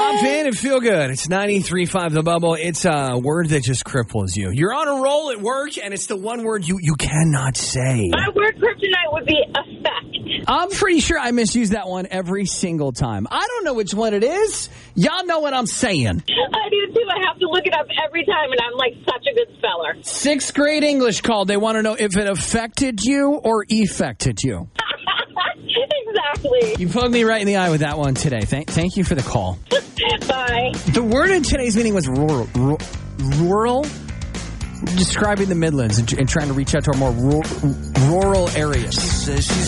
Hop in and feel good. It's 93.5 The Bubble. It's a word that just cripples you. You're on a roll at work, and it's the one word you cannot say. My word kryptonite would be effect. I'm pretty sure I misuse that one every single time. I don't know which one it is. Y'all know what I'm saying. I do too. I have to look it up every time, and I'm like such a good speller. 6th grade English called. They want to know if it affected you or effected you. Exactly. You poked me right in the eye with that one today. Thank you for the call. Bye. The word in today's meeting was rural, describing the Midlands and trying to reach out to our more rural areas. She says she's